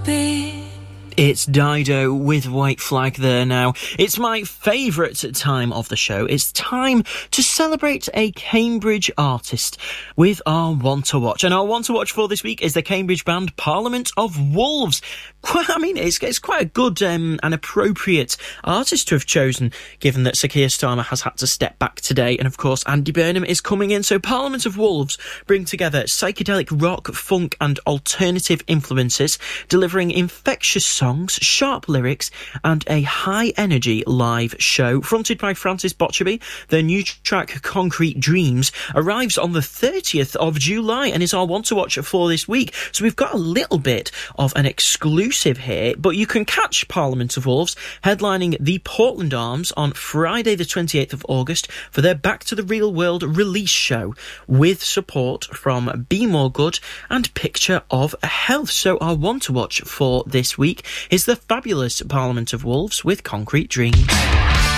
It's Dido with White Flag there now. It's my favourite time of the show. It's time to celebrate a Cambridge artist with our Want to Watch. And our Want to Watch for this week is the Cambridge band Parliament of Wolves. I mean, it's quite a good and appropriate artist to have chosen, given that Sir Keir Starmer has had to step back today. And of course, Andy Burnham is coming in. So Parliament of Wolves bring together psychedelic rock, funk and alternative influences, delivering infectious songs, sharp lyrics and a high-energy live show. Fronted by Francis Botcherby, their new track Concrete Dreams arrives on the 30th of July and is our Want to Watch for this week. So we've got a little bit of an exclusive here, but you can catch Parliament of Wolves headlining the Portland Arms on Friday the 28th of August for their Back to the Real World release show with support from Be More Good and Picture of Health. So our Want to Watch for this week is the fabulous Parliament of Wolves with Concrete Dreams.